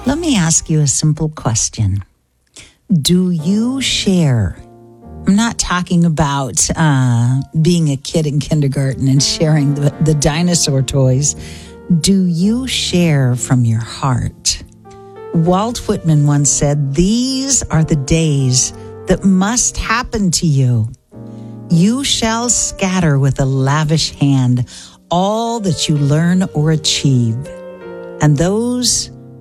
Let me ask you a simple question. Do you share? I'm not talking about being a kid in kindergarten and sharing the dinosaur toys. Do you share from your heart? Walt Whitman once said, "These are the days that must happen to you. You shall scatter with a lavish hand all that you learn or achieve, and those